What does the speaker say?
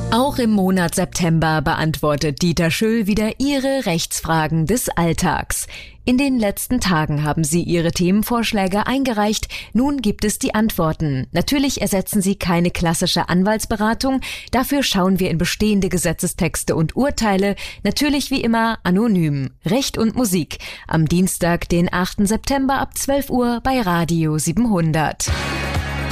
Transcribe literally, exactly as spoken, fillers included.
Auch im Monat September beantwortet Dieter Schüll wieder Ihre Rechtsfragen des Alltags. In den letzten Tagen haben Sie Ihre Themenvorschläge eingereicht. Nun gibt es die Antworten. Natürlich ersetzen sie keine klassische Anwaltsberatung. Dafür schauen wir in bestehende Gesetzestexte und Urteile. Natürlich wie immer anonym. Recht und Musik. Am Dienstag, den achten September ab zwölf Uhr bei Radio siebenhundert.